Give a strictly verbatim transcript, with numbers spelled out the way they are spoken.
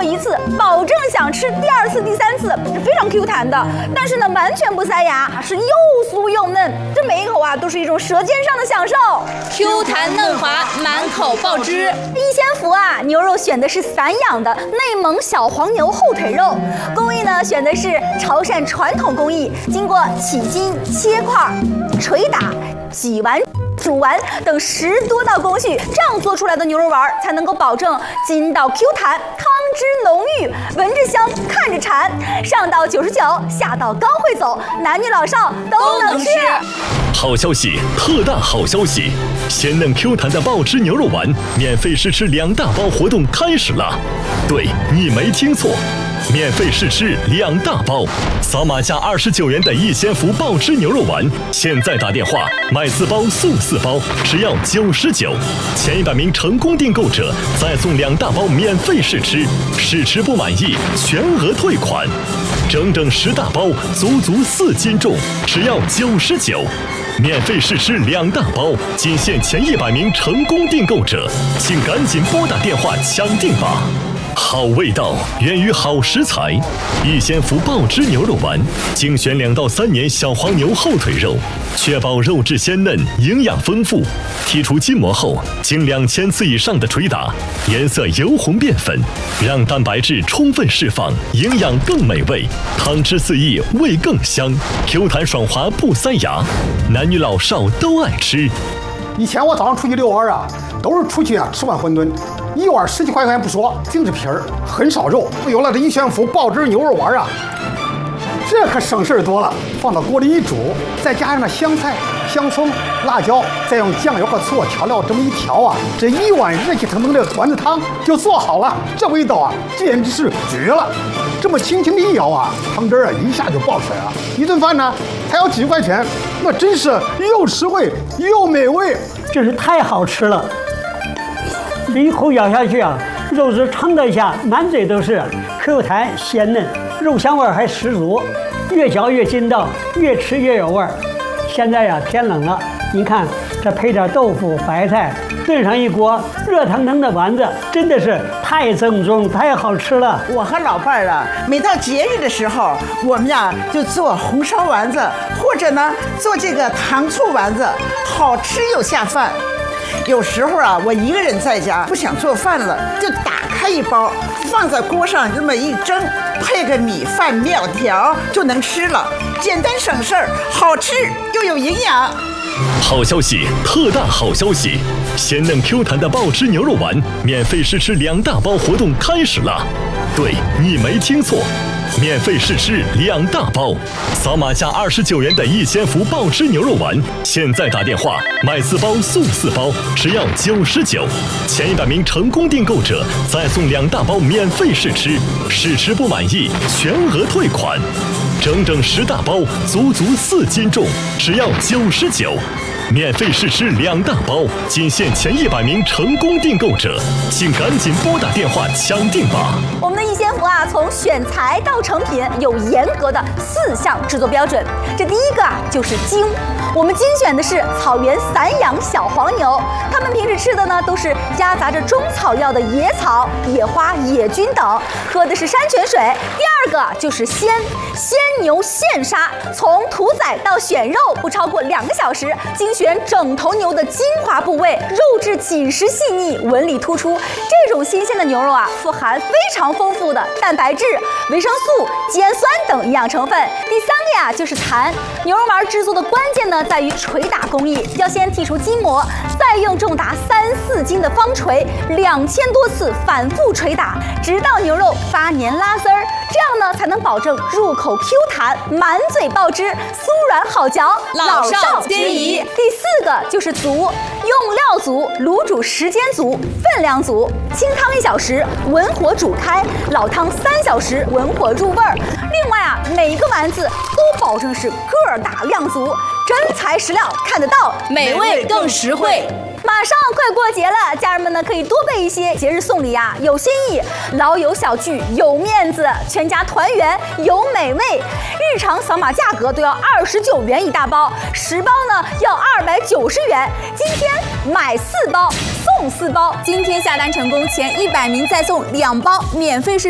一次，保证想吃第二次、第三次，是非常 Q 弹的。但是呢，完全不塞牙，是又酥又嫩，这每一口啊都是一种舌尖上的享受。 Q 弹嫩滑，满口爆汁。 一仙福啊，牛肉选的是散养的内蒙小黄牛后腿肉，工艺呢选的是潮汕传统工艺，经过起筋、切块、捶打、挤完、煮完等十多道工序，这样做出来的牛肉丸才能够保证筋道 Q 弹，汤汁浓郁，闻着香，看着馋。上到九十九，下到刚会走，男女老少都能吃。 好消息，特大好消息！鲜嫩 Q 弹的爆汁牛肉丸免费试吃两大包活动开始了。对，你没听错，免费试吃两大包，扫码下二十九元的一仙福爆汁牛肉丸，现在打电话买四包送四包，只要九十九，前一百名成功订购者再送两大包免费试吃，试吃不满意全额退款，整整十大包，足足四斤重，只要九十九。免费试吃两大包，仅限前一百名成功订购者，请赶紧拨打电话抢订吧！好味道源于好食材，一仙福爆汁牛肉丸精选两到三年小黄牛后腿肉，确保肉质鲜嫩、营养丰富。剔除筋膜后，经两千次以上的捶打，颜色由红变粉，让蛋白质充分释放，营养更美味，汤汁四溢，味更香 ，Q 弹爽滑不塞牙，男女老少都爱吃。 以前我早上出去遛弯啊，都是出去啊吃碗馄饨。一碗十几块钱不说，净是皮儿，很少肉。有了这一仙福爆汁牛肉丸啊，这可省事儿多了。放到锅里一煮，再加上那香菜、香葱、辣椒，再用酱油和醋调料这么一调啊，这一碗热气腾腾的丸子汤就做好了。这味道啊，简直是绝了！这么轻轻的一舀啊，汤汁啊一下就爆出来了。一顿饭呢才要几十块钱，那真是又实惠又美味， 真是太好吃了。一口咬下去啊，肉质撑得下，满嘴都是 Q 弹鲜嫩，肉香味还十足，越嚼越筋道，越吃越有味儿。现在呀、啊、天冷了，您看这配点豆腐、白菜，炖上一锅热腾腾的丸子，真的是太正宗、太好吃了。 我和老伴儿啊，每到节日的时候，我们呀就做红烧丸子，或者呢做这个糖醋丸子，好吃又下饭。有时候啊，我一个人在家不想做饭了，就打开一包，放在锅上这么一蒸，配个米饭、面条就能吃了，简单省事儿，好吃又有营养。 好消息，特大好消息！鲜嫩 Q 弹的爆汁牛肉丸免费试吃两大包活动开始了。对，你没听错，免费试吃两大包，扫码下二十九元的一仙福爆汁牛肉丸，现在打电话买四包送四包，只要九十九，前一百名成功订购者再送两大包免费试吃，试吃不满意全额退款，整整十大包，足足四斤重，只要九十九。免费试吃两大包，仅限前一百名成功订购者，请赶紧拨打电话抢订吧！ 我们的一仙福啊，从选材到成品有严格的四项制作标准。这第一个啊，就是精。我们精选的是草原散养小黄牛，它们平时吃的呢都是夹杂着中草药的野草、野花、野菌等，喝的是山泉水。第二个就是鲜，鲜牛现杀，从屠宰到选肉不超过两个小时，精选整头牛的精华部位，肉质紧实细腻，纹理突出。这种新鲜的牛肉啊，富含非常丰富的蛋白质、维生素、肌氨酸等营养成分。第三个呀，就是弹。牛肉丸制作的关键呢，在于捶打工艺，要先剔除筋膜，再用重达三四斤的方锤，两千多次反复捶打，直到牛肉发黏拉丝儿，这样呢才能保证入口 Q 弹，满嘴爆汁，酥软好嚼， 老少皆宜。 第四个就是足，用料足，卤煮时间足，分量足，清汤一小时，文火煮开，老汤三小时，文火入味儿。另外啊，每一个丸子都保证是个儿大量足，真材实料看得到， 美味更实惠。 马上快过节了，家人们呢可以多备一些节日送礼啊，有新意，老友小聚有面子，全家团圆有美味。日常扫码价格都要二十九元一大包，十包呢要二百九十元。今天买四包送四包， 今天下单成功前一百名再送两包免费试。